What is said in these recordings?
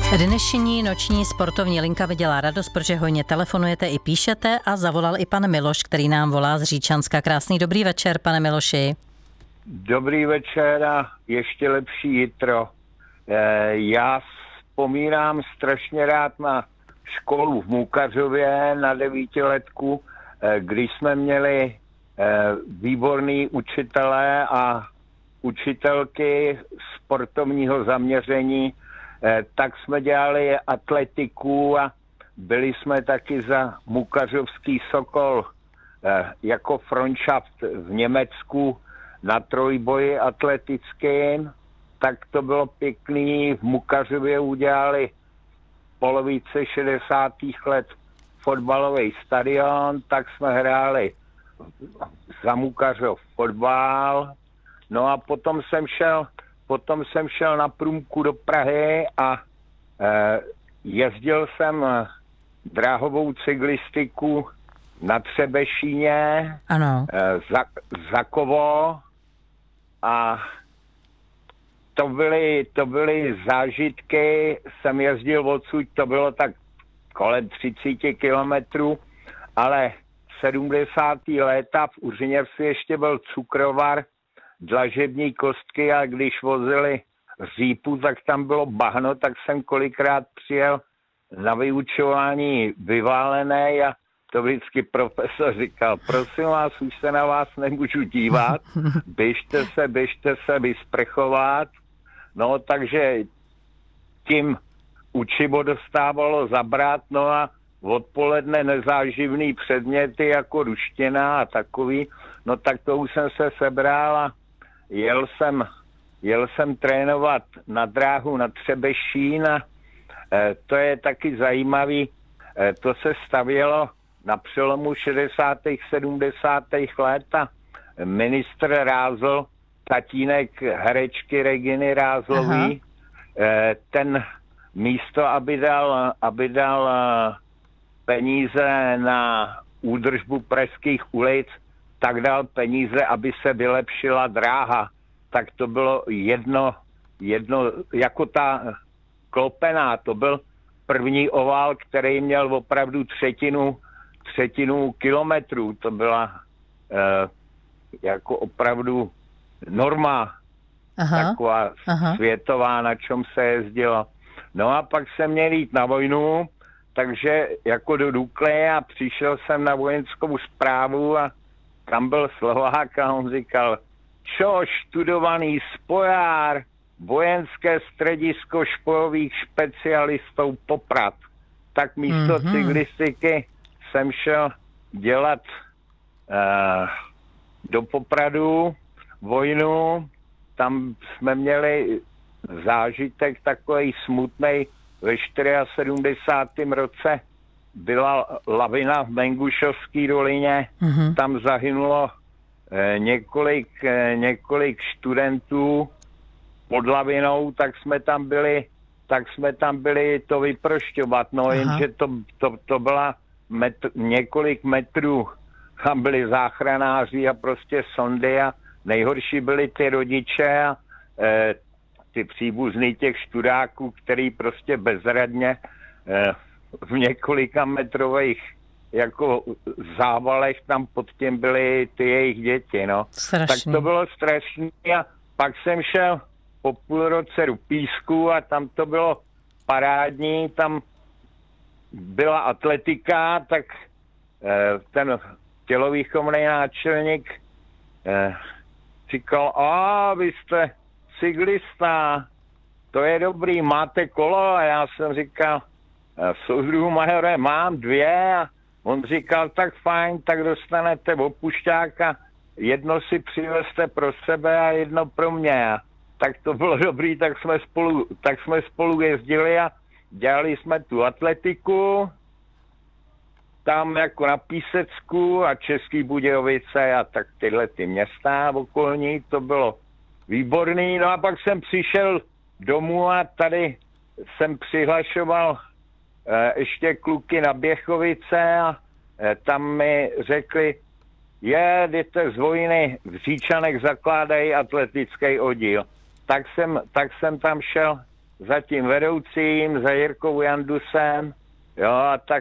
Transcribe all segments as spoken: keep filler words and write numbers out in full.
Dnešní noční sportovní linka vydělá radost, protože hojně telefonujete i píšete a zavolal i pan Miloš, který nám volá z Říčanska. Krásný dobrý večer, pane Miloši. Dobrý večer a ještě lepší jitro. Já vzpomínám strašně rád na školu v Mukařově na devítiletku, kdy jsme měli výborný učitelé a učitelky sportovního zaměření, tak jsme dělali atletiku a byli jsme taky za Mukařovský Sokol jako frontschaft v Německu na trojboji atletickým, tak to bylo pěkný. V Mukařově udělali v polovice šedesátých let fotbalový stadion, tak jsme hráli za Mukařov fotbal. No a potom jsem šel, potom jsem šel na průmku do Prahy a e, jezdil jsem dráhovou cyklistiku na Třebešíně, ano. E, za, za Kovo a to byly, to byly zážitky, jsem jezdil odsud, to bylo tak kolem třicet kilometrů, ale v sedmdesátých léta v Uřiněvsi ještě byl cukrovar, dlažební kostky a když vozili řípu, tak tam bylo bahno, tak jsem kolikrát přijel na vyučování vyválené a to vždycky profesor říkal, prosím vás, už se na vás nemůžu dívat, běžte se, běžte se vysprchovat. No takže tím učivo dostávalo zabrat, no a odpoledne nezáživný předměty jako ruština a takový, no tak to už jsem se sebral a jel jsem, jel jsem trénovat na dráhu na Třebešín a e, to je taky zajímavý, e, to se stavělo na přelomu šedesátých sedmdesátých let a ministr Rázl, tatínek herečky Reginy Rázlový, e, ten místo, aby dal, aby dal peníze na údržbu pražských ulic, tak dal peníze, aby se vylepšila dráha. Tak to bylo jedno, jedno jako ta klopená, to byl první ovál, který měl opravdu třetinu, třetinu kilometrů. To byla eh, jako opravdu norma, aha, taková aha. světová, na čem se jezdilo. No a pak jsem měl jít na vojnu, takže jako do Dukle a přišel jsem na vojenskou správu a tam byl Slovák a on říkal, čo, študovaný spojár, vojenské středisko špojových specialistů Poprad. Tak místo mm-hmm. cyklistiky jsem šel dělat uh, do Popradu vojnu. Tam jsme měli zážitek takový smutnej. Ve sedmdesátém čtvrtém roce byla lavina v Mengušovské dolině, mm-hmm. tam zahynulo eh, několik, eh, několik studentů pod lavinou, tak jsme tam byli, tak jsme tam byli to vyprošťovat, no jenže to, to, to byla metr, několik metrů, tam byli záchranáři a prostě sondy a nejhorší byli ty rodiče a eh, ty příbuzný těch študáků, který prostě bezradně eh, v několika metrových jako závalech tam pod tím byly ty jejich děti, no. Strašný. Tak to bylo strašný a pak jsem šel po půl roce do Písku a tam to bylo parádní, tam byla atletika, tak eh, ten tělovýchovný náčelník eh, říkal, a vy jste cyklista, to je dobrý, máte kolo? A já jsem říkal, soudruhu majore, mám dvě. A on říkal, tak fajn, tak dostanete opušťáka, jedno si přivezte pro sebe a jedno pro mě. A tak to bylo dobrý, tak jsme spolu, tak jsme spolu jezdili a dělali jsme tu atletiku, tam jako na Písecku a Český Budějovice a tak tyhle ty města okolní, to bylo výborný. No a pak jsem přišel domů a tady jsem přihlašoval e, ještě kluky na Běchovice a e, tam mi řekli, je, jdete z vojny, v Říčanech zakládají atletický oddíl. Tak jsem, tak jsem tam šel za tím vedoucím, za Jirkou Jandusem, jo, a tak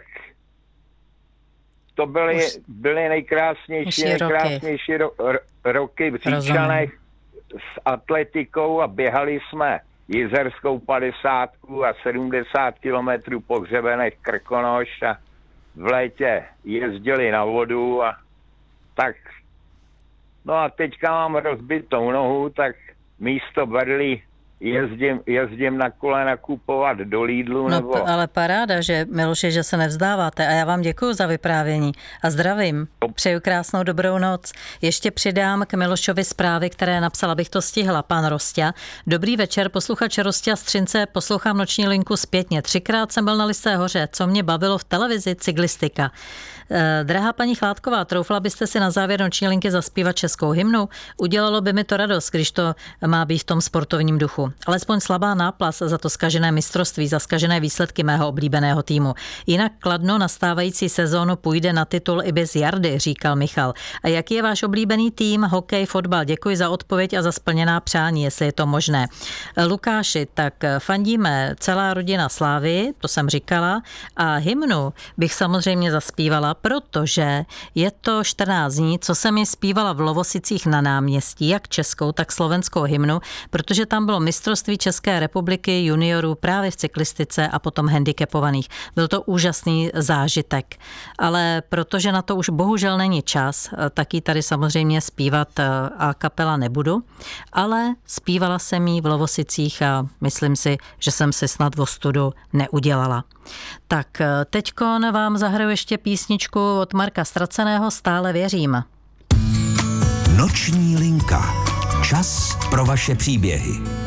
to byly, byly nejkrásnější, nejkrásnější ro, ro, roky v Říčanech s atletikou a běhali jsme jizerskou padesátku a sedmdesát kilometrů po hřebenech Krkonoš a v létě jezdili na vodu a tak. No a teďka mám rozbitou nohu, tak místo berlí jezdím, jezdím na kole nakupovat do Lidlu. No, nebo... ale paráda, že Miloši, že se nevzdáváte a já vám děkuju za vyprávění a zdravím. Přeju krásnou dobrou noc. Ještě přidám k Milošovi zprávy, které napsal, abych to stihla, pan Rostia. Dobrý večer, posluchač Rostia z Třince, poslouchám noční linku zpětně. Třikrát jsem byl na Lysé hoře, co mě bavilo v televizi, cyklistika. Eh, drahá paní Chládková, troufla byste si na závěr noční linky zaspívat českou hymnu? Udělalo by mi to radost, když to má být v tom sportovním duchu. Alespoň slabá náplas za to zkažené mistrovství, za zkažené výsledky mého oblíbeného týmu. Jinak Kladno na stávající sezónu půjde na titul i bez Jardy, říkal Michal. A jaký je váš oblíbený tým? Hokej, fotbal? Děkuji za odpověď a za splněná přání, jestli je to možné. Lukáši, tak fandíme celá rodina Slávy, to jsem říkala, a hymnu bych samozřejmě zaspívala, protože je to čtrnáct dní, co jsem ji zpívala v Lovosicích na náměstí, jak českou, tak slovenskou hymnu, protože tam bylo mistrovství České republiky juniorů právě v cyklistice a potom handicapovaných. Byl to úžasný zážitek. Ale protože na to už bohužel není čas, tak ji tady samozřejmě zpívat a kapela nebudu, ale zpívala jsem ji v Lovosicích a myslím si, že jsem si snad v ostudu neudělala. Tak teďkon vám zahraju ještě písničku od Marka Ztraceného, Stále věřím. Noční linka. Čas pro vaše příběhy.